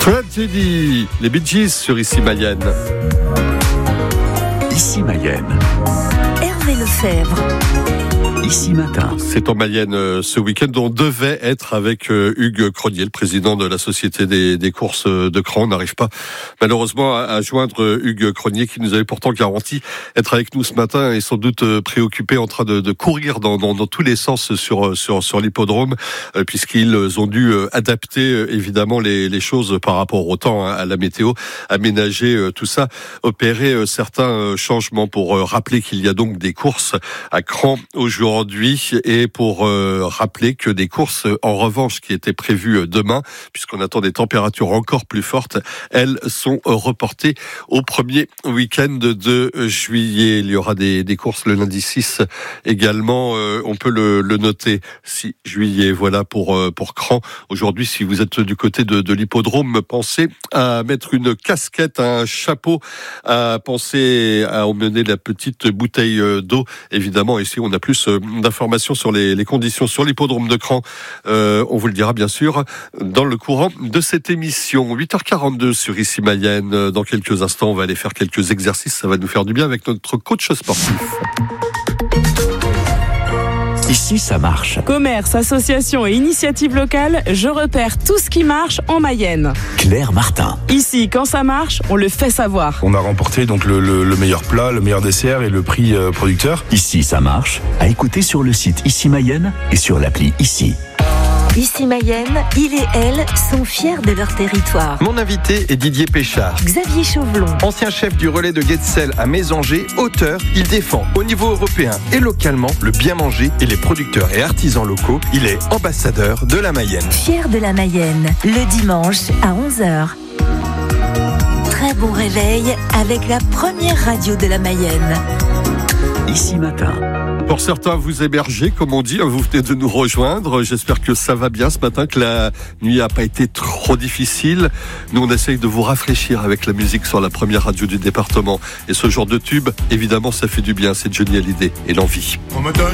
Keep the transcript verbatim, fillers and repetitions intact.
Tragedy, les Bee Gees sur Ici Mayenne. Ici Mayenne. Hervé Lefebvre. Ici Matin. C'est en Mayenne euh, ce week-end. On devait être avec euh, Hugues Cronier, le président de la Société des, des courses de Cran. On n'arrive pas malheureusement à, à joindre euh, Hugues Cronier, qui nous avait pourtant garanti être avec nous ce matin et sans doute euh, préoccupé, en train de, de courir dans, dans, dans tous les sens sur, sur, sur l'hippodrome, euh, puisqu'ils ont dû euh, adapter euh, évidemment les, les choses par rapport au temps, hein, à la météo, aménager euh, tout ça, opérer euh, certains euh, changements pour euh, rappeler qu'il y a donc des courses à Cran aujourd'hui. Et pour euh, rappeler que des courses, en revanche, qui étaient prévues demain, puisqu'on attend des températures encore plus fortes, elles sont reportées au premier week-end de juillet. Il y aura des, des courses le lundi six également, euh, on peut le, le noter, six juillet, voilà pour, euh, pour Cran. Aujourd'hui, si vous êtes du côté de, de l'hippodrome, pensez à mettre une casquette, un chapeau, à penser à emmener la petite bouteille d'eau, évidemment. Ici, on a plus euh, d'informations sur les, les conditions sur l'hippodrome de Cran. Euh, on vous le dira bien sûr dans le courant de cette émission. huit heures quarante-deux sur Ici Mayenne. Dans quelques instants, on va aller faire quelques exercices. Ça va nous faire du bien avec notre coach sportif. Ici, ça marche. Commerce, association et initiative locale, je repère tout ce qui marche en Mayenne. Claire Martin. Ici, quand ça marche, on le fait savoir. On a remporté donc le, le, le meilleur plat, le meilleur dessert et le prix euh, producteur. Ici, ça marche. À écouter sur le site Ici Mayenne et sur l'appli Ici. Ici Mayenne, il et elle sont fiers de leur territoire. Mon invité est Didier Péchard. Xavier Chauvelon. Ancien chef du relais de Guetzel à Mésanger, auteur, il défend au niveau européen et localement le bien manger et les producteurs et artisans locaux. Il est ambassadeur de la Mayenne. Fier de la Mayenne, le dimanche à onze heures. Très bon réveil avec la première radio de la Mayenne. Ici Matin. Pour certains, vous hébergez, comme on dit, vous venez de nous rejoindre. J'espère que ça va bien ce matin, que la nuit n'a pas été trop difficile. Nous, on essaye de vous rafraîchir avec la musique sur la première radio du département. Et ce genre de tube, évidemment, ça fait du bien. C'est Johnny Hallyday et l'envie.